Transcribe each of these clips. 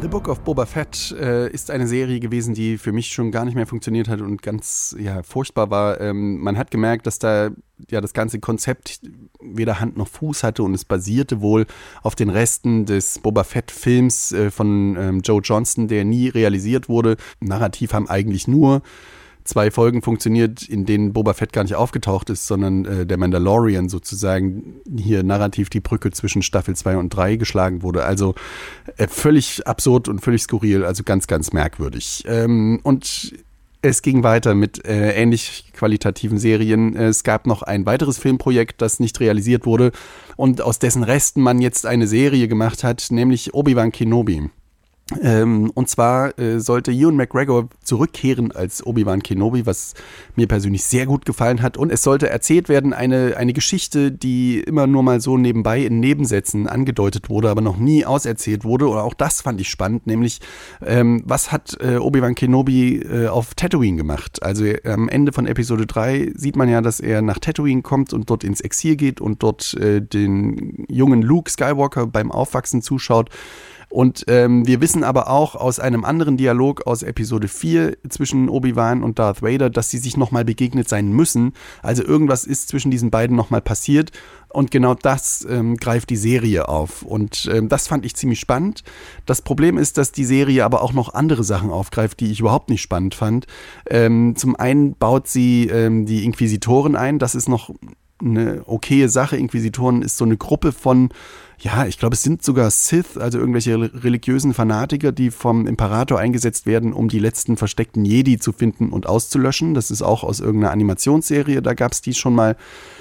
The Book of Boba Fett ist eine Serie gewesen, die für mich schon gar nicht mehr funktioniert hat und ganz furchtbar war. Man hat gemerkt, dass da das ganze Konzept weder Hand noch Fuß hatte und es basierte wohl auf den Resten des Boba Fett-Films von Joe Johnston, der nie realisiert wurde. Narrativ haben eigentlich nur 2 Folgen funktioniert, in denen Boba Fett gar nicht aufgetaucht ist, sondern der Mandalorian sozusagen hier narrativ die Brücke zwischen Staffel 2 und 3 geschlagen wurde. Also völlig absurd und völlig skurril, also ganz, ganz merkwürdig. Und es ging weiter mit ähnlich qualitativen Serien. Es gab noch ein weiteres Filmprojekt, das nicht realisiert wurde und aus dessen Resten man jetzt eine Serie gemacht hat, nämlich Obi-Wan Kenobi. Und zwar sollte Ewan McGregor zurückkehren als Obi-Wan Kenobi, was mir persönlich sehr gut gefallen hat. Und es sollte erzählt werden, eine Geschichte, die immer nur mal so nebenbei in Nebensätzen angedeutet wurde, aber noch nie auserzählt wurde. Oder auch das fand ich spannend, nämlich was hat Obi-Wan Kenobi auf Tatooine gemacht? Also am Ende von Episode 3 sieht man ja, dass er nach Tatooine kommt und dort ins Exil geht und dort den jungen Luke Skywalker beim Aufwachsen zuschaut. Und wir wissen aber auch aus einem anderen Dialog aus Episode 4 zwischen Obi-Wan und Darth Vader, dass sie sich nochmal begegnet sein müssen. Also irgendwas ist zwischen diesen beiden nochmal passiert und genau das greift die Serie auf. Und das fand ich ziemlich spannend. Das Problem ist, dass die Serie aber auch noch andere Sachen aufgreift, die ich überhaupt nicht spannend fand. Zum einen baut sie die Inquisitoren ein. Das ist noch eine okaye Sache. Inquisitoren ist so eine Gruppe von, ich glaube, es sind sogar Sith, also irgendwelche religiösen Fanatiker, die vom Imperator eingesetzt werden, um die letzten versteckten Jedi zu finden und auszulöschen. Das ist auch aus irgendeiner Animationsserie, da gab es die schon mal.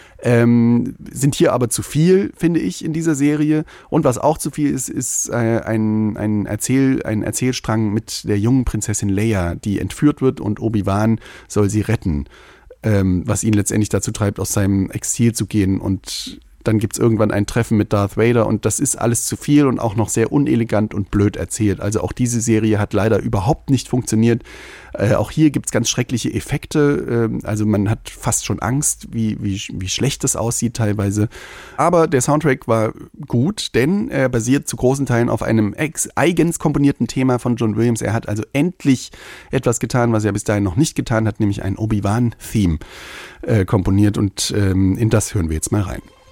Sind hier aber zu viel, finde ich, in dieser Serie. Und was auch zu viel ist ein Erzählstrang mit der jungen Prinzessin Leia, die entführt wird und Obi-Wan soll sie retten. Was ihn letztendlich dazu treibt, aus seinem Exil zu gehen. Und dann gibt es irgendwann ein Treffen mit Darth Vader und das ist alles zu viel und auch noch sehr unelegant und blöd erzählt. Also auch diese Serie hat leider überhaupt nicht funktioniert. Auch hier gibt es ganz schreckliche Effekte. Also man hat fast schon Angst, wie schlecht das aussieht teilweise. Aber der Soundtrack war gut, denn er basiert zu großen Teilen auf einem eigens komponierten Thema von John Williams. Er hat also endlich etwas getan, was er bis dahin noch nicht getan hat, nämlich ein Obi-Wan-Theme komponiert und in das hören wir jetzt mal rein.